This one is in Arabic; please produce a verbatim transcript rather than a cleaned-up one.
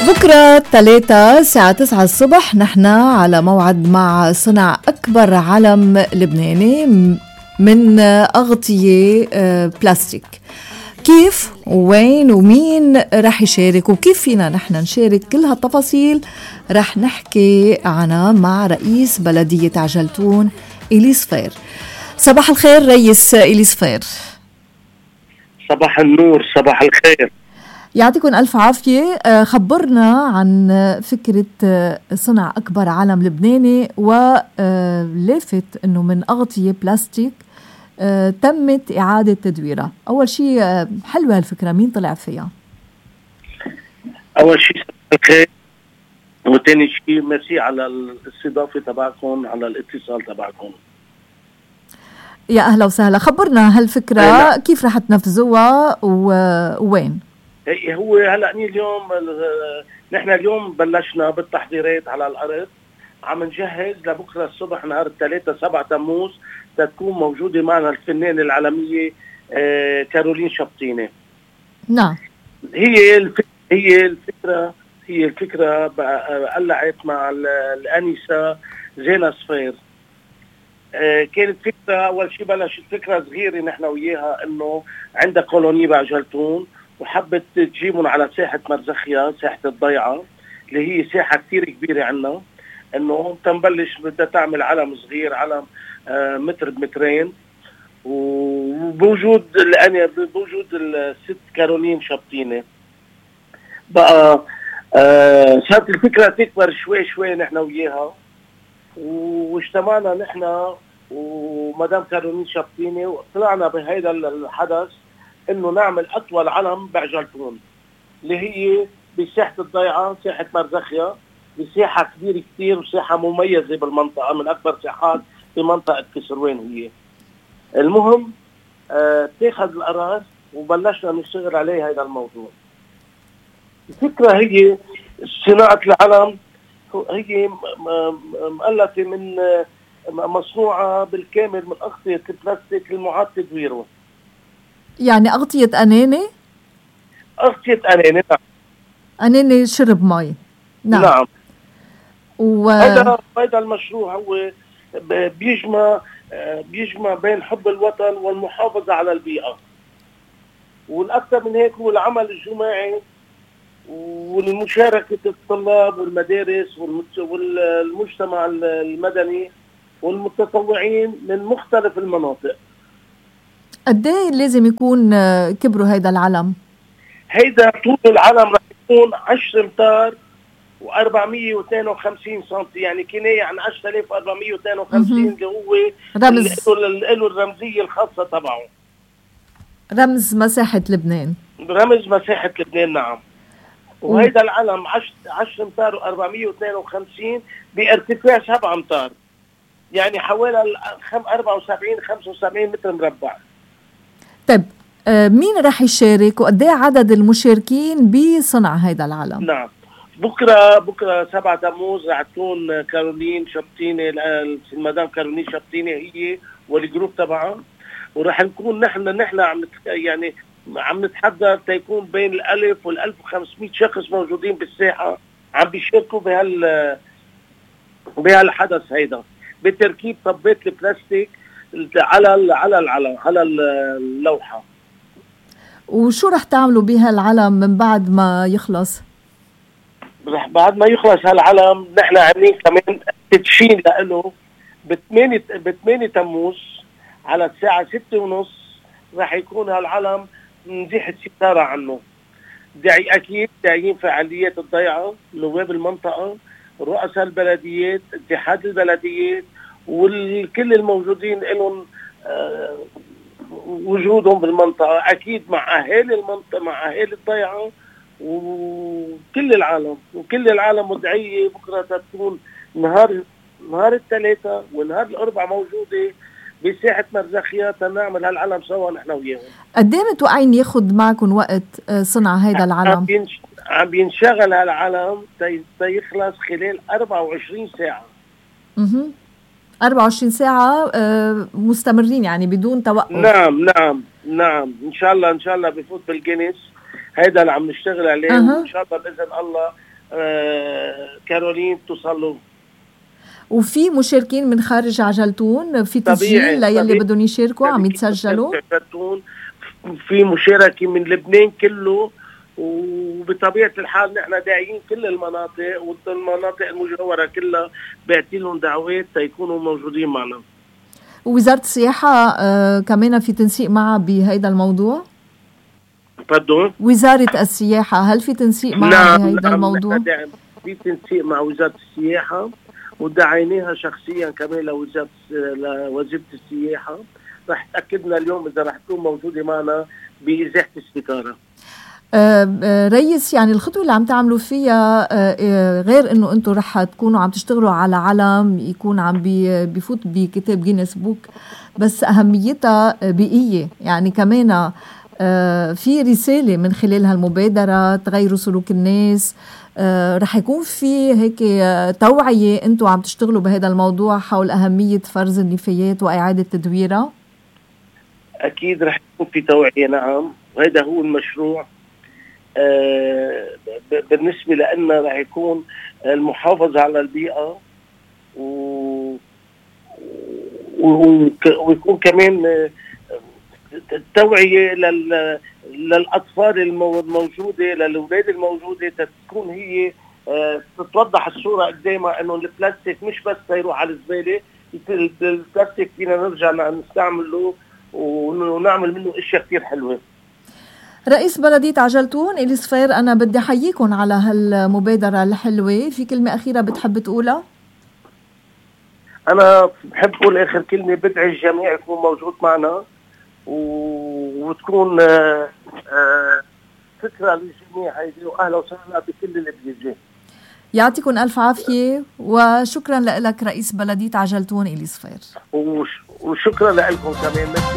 بكرة ثلاثة الساعة تسعة الصبح نحن على موعد مع صنع أكبر علم لبناني من أغطية بلاستيك. كيف وين ومين رح يشارك وكيف فينا نحن نشارك، كل هالتفاصيل رح نحكي عنها مع رئيس بلدية عجلتون إليس فير. صباح الخير رئيس إليس فير. صباح النور، صباح الخير، يعطيكم ألف عافية. خبرنا عن فكرة صنع أكبر علم لبناني، ولافت أنه من أغطية بلاستيك تمت إعادة تدويرها. أول شيء حلوة هالفكرة، مين طلع فيها؟ أول شيء صباح الخير، وتاني شيء ميرسي على الاستضافة تبعكم، على الاتصال تبعكم. يا أهلا وسهلا. خبرنا هالفكرة أهلا. كيف رح تنفذوها ووين؟ هو هلا اليوم نحن اليوم بلشنا بالتحضيرات على الارض، عم نجهز لبكره الصبح نهار الثلاثاء سبعة تموز تكون موجوده معنا الفنانه العالميه كارولين شبطينه. نعم. هي الفكرة هي الفكره هي الفكره قلعت مع الانسه زينة صفير. كانت فكره اول شيء بلشت فكره صغيره نحن وياها، انه عندها كولوني بعجلتون وحبت تجيبهم على ساحة مرزخيا، ساحة الضيعة اللي هي ساحة كثير كبيرة عنا، انه تنبلش بدها تعمل علم صغير، علم آه متر بمترين، وبوجود بوجود الست كارولين شبطينة. بقى آه صارت الفكرة تكبر شوي شوي نحن وياها، واجتمعنا نحن ومدام كارولين شبطينة وطلعنا بهيدا الحدث انه نعمل اطول علم بعجلتون اللي هي بساحة الضيعة، ساحة مرزخيا، بساحة كبيرة كتير وساحة مميزة بالمنطقة، من اكبر ساحات في منطقة كسروان. هي المهم آه تاخذ القرار وبلشنا نشتغل عليه هذا الموضوع. الفكرة هي صناعة العلم هي مؤلفة من مصنوعة بالكامل من أغطية البلاستيك المعاد تدويره. يعني أغطية أناني؟ أغطية أناني، نعم. أناني شرب مي. نعم, نعم. و... هذا هذا المشروع هو بيجمع بيجمع بين حب الوطن والمحافظة على البيئة، والأكثر من هيك هو العمل الجماعي والمشاركة الطلاب والمدارس والمجتمع المدني والمتطوعين من مختلف المناطق. قد ايه لازم يكون كبره هيدا العلم؟ هيدا طول العلم رح يكون عشرة امتار وأربعمية واثنين وخمسين سنتي، يعني كناية عن عشرة آلاف وأربعمية واثنين وخمسين اللي هو رمز له الرمزية الخاصة تبعه، رمز مساحة لبنان، رمز مساحة لبنان. نعم. وهيدا العلم عشرة امتار وأربعمية واثنين وخمسين بارتفاع سبعة امتار، يعني حوالي أربعة وسبعين خمسة وسبعين متر مربع. طيب مين رح يشارك وقد ايه عدد المشاركين بصنع هيدا العلم؟ نعم. بكره بكره سبعة تموز رح تكون كارولين شبطينة، المدام كارولين شبطينة هي والجروب تبعها، ورح نكون نحن نحن عم يعني عم نتحضر تيكون بين الألف والألف وخمسمية شخص موجودين بالساحة عم بيشاركوا بهال بهالحدث هيدا بتركيب طبات البلاستيك على على العلم على اللوحة. وشو رح تعملوا بها العلم من بعد ما يخلص؟ رح بعد ما يخلص هالعلم نحن عاملين كمان تدشين له بثمانية بثمانية تموز على الساعة ستة ونص رح يكون هالعلم نزيح الستارة عنه. داعي أكيد داعيين فعاليات الضيعة، نواب المنطقة، رؤساء البلديات، اتحاد البلديات، والكل الموجودين لهم آه وجودهم بالمنطقة، أكيد مع أهالي المنطقة، مع أهالي الضيعة وكل العالم وكل العالم مدعية بكرة تكون نهار نهار الثلاثاء ونهار الأربعاء موجودة بساحة مرزخيا تنعمل هالعلم سوا نحن وياهم. قد ايه متوقعين ياخد معكم وقت صنع هيدا العلم؟ عم بينشغل هالعلم تيخلص خلال أربعة وعشرين ساعة. اها أربعة وعشرين ساعة مستمرين يعني بدون توقف. نعم نعم نعم إن شاء الله إن شاء الله بفوت بالجينيس، هيدا اللي عم نشتغل عليه. أه. وإن شاء الله بإذن الله آه كارولين توصل له. وفي مشاركين من خارج عجلتون في تسجيل ليلي بدهم يشاركوا عم يتسجلوا؟ في مشاركة من لبنان كله، وبطبيعة الحال نحن داعيين كل المناطق والمناطق المجاورة كلها بعتين لهم دعوات تيكونوا موجودين معنا. ووزارة السياحة آه كمان في تنسيق معها بهيدا الموضوع؟ pardon؟ وزارة السياحة هل في تنسيق معها نعم بهيدا نعم الموضوع؟ نعم في تنسيق مع وزارة السياحة، ودعيناها شخصيا كمان لوزارة لوزيرة السياحة. رح تأكدنا اليوم إذا رح تكون موجودة معنا بإزاحة الستارة. آه ريس، يعني الخطوة اللي عم تعملوا فيها آه غير انه انتم رح تكونوا عم تشتغلوا على علم يكون عم بيفوت بكتاب جينيس بوك، بس اهميتها بيئية، يعني كمان آه في رسالة من خلال هالمبادرة تغيروا سلوك الناس. آه رح يكون في هيك توعية انتم عم تشتغلوا بهذا الموضوع حول اهمية فرز النفايات واعادة تدويرها؟ اكيد رح يكون في توعية، نعم، وهذا هو المشروع. آه بالنسبة لنا رح يكون المحافظة على البيئة و... و... ويكون كمان التوعية لل... للأطفال الموجودة، للأولاد الموجودة، تكون هي آه تتوضح الصورة قدامها إنه البلاستيك مش بس يروح على الزبالة، البلاستيك فينا نرجع نستعمله ونعمل منه اشياء كتير حلوة. رئيس بلدية عجلتون إلي صفير، أنا بدي أحييكم على هالمبادرة الحلوة. في كلمة أخيرة بتحب تقولها؟ أنا بحب أقول آخر كلمة، بدعي الجميع يكون موجود معنا وتكون آآ آآ فكرة للجميع هيدي، وأهلا وسهلا بكل اللي بيجي. يعطيكم ألف عافية وشكرا لك رئيس بلدية عجلتون إلي صفير. وشكرا لكم كمان.